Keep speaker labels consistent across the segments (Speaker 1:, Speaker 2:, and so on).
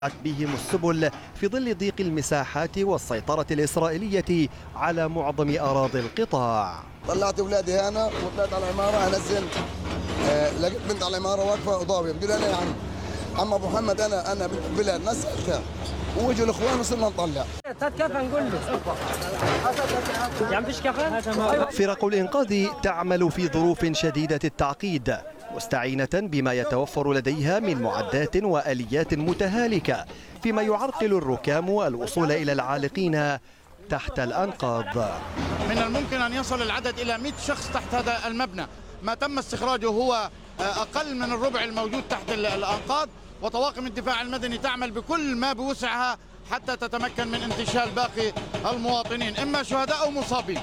Speaker 1: بهم السبل في ظل ضيق المساحات والسيطرة الإسرائيلية على معظم أراضي القطاع.
Speaker 2: طلعت أولادي هنا وطلعت على العمارة، أنزل لقيت بنت على العمارة واقفة وضاوية، بتقول أنا يا عم أبو محمد أنا بالبلاد نسألتها، وجوا الإخوان وصرنا نطلع.
Speaker 1: فرق الإنقاذ تعمل في ظروف شديدة التعقيد، مستعينة بما يتوفر لديها من معدات وآليات متهالكة، فيما يعرقل الركام الوصول إلى العالقين تحت الأنقاض.
Speaker 3: من الممكن أن يصل العدد إلى 100 شخص تحت هذا المبنى. ما تم استخراجه هو أقل من الربع الموجود تحت الأنقاض، وطواقم الدفاع المدني تعمل بكل ما بوسعها حتى تتمكن من انتشال باقي المواطنين، إما شهداء أو مصابين.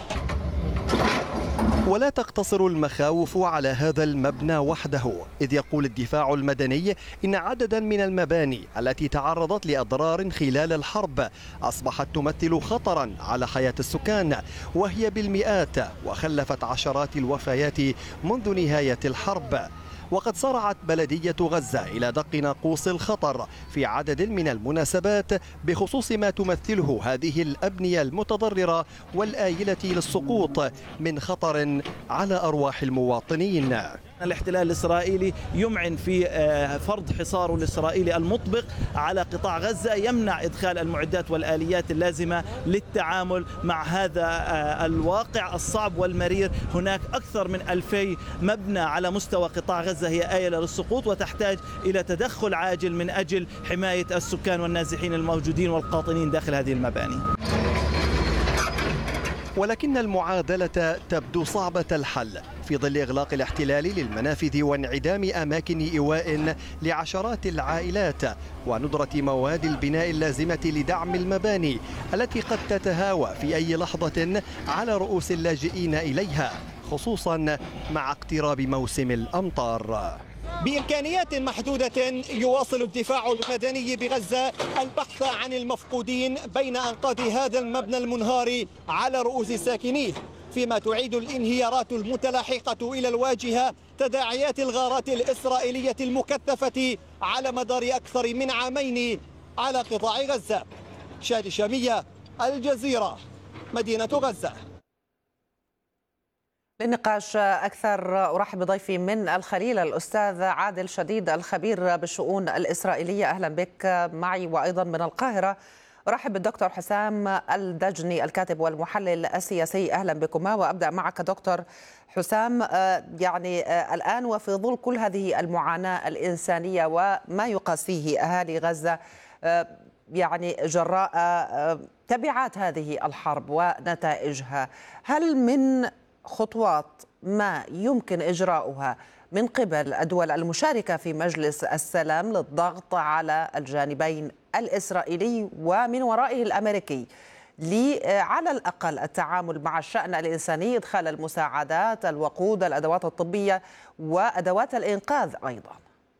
Speaker 1: ولا تقتصر المخاوف على هذا المبنى وحده، إذ يقول الدفاع المدني إن عددا من المباني التي تعرضت لأضرار خلال الحرب أصبحت تمثل خطرا على حياة السكان، وهي بالمئات، وخلفت عشرات الوفيات منذ نهاية الحرب. وقد صرعت بلدية غزة إلى دق ناقوس الخطر في عدد من المناسبات بخصوص ما تمثله هذه الأبنية المتضررة والآيلة للسقوط من خطر على أرواح المواطنين.
Speaker 4: الاحتلال الإسرائيلي يمعن في فرض حصاره الإسرائيلي المطبق على قطاع غزة، يمنع إدخال المعدات والآليات اللازمة للتعامل مع هذا الواقع الصعب والمرير. هناك أكثر من 2000 مبنى على مستوى قطاع غزة هي آيلة للسقوط، وتحتاج إلى تدخل عاجل من أجل حماية السكان والنازحين الموجودين والقاطنين داخل هذه المباني.
Speaker 1: ولكن المعادلة تبدو صعبة الحل في ظل إغلاق الاحتلال للمنافذ وانعدام أماكن إيواء لعشرات العائلات وندرة مواد البناء اللازمة لدعم المباني التي قد تتهاوى في أي لحظة على رؤوس اللاجئين إليها، خصوصا مع اقتراب موسم الأمطار.
Speaker 5: بإمكانيات محدودة يواصل الدفاع المدني بغزة البحث عن المفقودين بين أنقاض هذا المبنى المنهار على رؤوس ساكنيه، فيما تعيد الانهيارات المتلاحقة إلى الواجهة تداعيات الغارات الإسرائيلية المكثفة على مدار أكثر من عامين على قطاع غزة. شادي شامية، الجزيرة، مدينة غزة.
Speaker 6: للنقاش أكثر أرحب بضيفي من الخليل الأستاذ عادل شديد الخبير بالشؤون الإسرائيلية. أهلا بك معي. وأيضا من القاهرة أرحب بالدكتور حسام الدجني الكاتب والمحلل السياسي. أهلا بكما. وأبدأ معك دكتور حسام، الآن وفي ظل كل هذه المعاناة الإنسانية وما يقاسيه أهالي غزة جراء تبعات هذه الحرب ونتائجها، هل من خطوات ما يمكن إجراؤها من قبل الدول المشاركة في مجلس السلام للضغط على الجانبين الإسرائيلي ومن ورائه الأمريكي على الأقل التعامل مع الشأن الإنساني، إدخال المساعدات، الوقود، الأدوات الطبية وأدوات الإنقاذ أيضا؟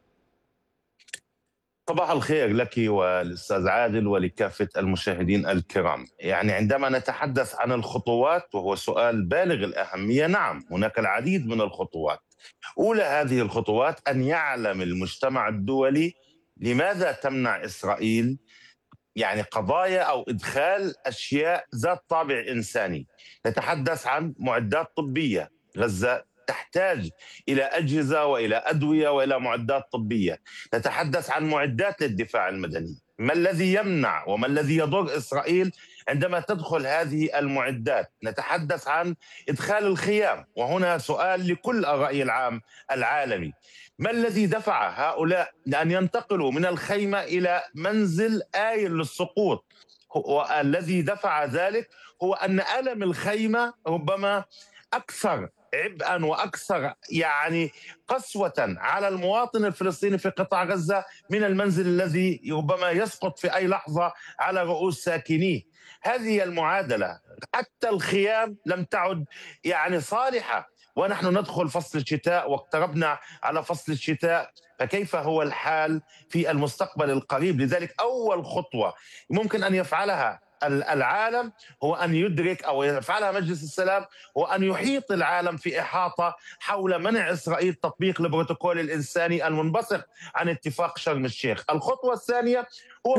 Speaker 7: صباح الخير لك والأستاذ عادل ولكافة المشاهدين الكرام. عندما نتحدث عن الخطوات، وهو سؤال بالغ الأهمية، نعم هناك العديد من الخطوات. أولى هذه الخطوات أن يعلم المجتمع الدولي لماذا تمنع إسرائيل قضايا أو إدخال أشياء ذات طابع إنساني. نتحدث عن معدات طبية، غزة تحتاج إلى أجهزة وإلى أدوية وإلى معدات طبية. نتحدث عن معدات للدفاع المدني. ما الذي يمنع وما الذي يضر إسرائيل عندما تدخل هذه المعدات؟ نتحدث عن إدخال الخيام، وهنا سؤال لكل الرأي العام العالمي: ما الذي دفع هؤلاء لأن ينتقلوا من الخيمة إلى منزل آيل للسقوط؟ والذي دفع ذلك هو أن ألم الخيمة ربما أكثر عبئا وأكثر قسوة على المواطن الفلسطيني في قطاع غزة من المنزل الذي ربما يسقط في أي لحظة على رؤوس ساكنيه. هذه المعادلة. حتى الخيام لم تعد صالحة، ونحن ندخل فصل الشتاء واقتربنا على فصل الشتاء، فكيف هو الحال في المستقبل القريب؟ لذلك أول خطوة ممكن أن يفعلها العالم هو أن يدرك، أو يفعلها مجلس السلام، هو أن يحيط العالم في إحاطة حول منع إسرائيل تطبيق البروتوكول الإنساني المنبثق عن اتفاق شرم الشيخ. الخطوة الثانية هو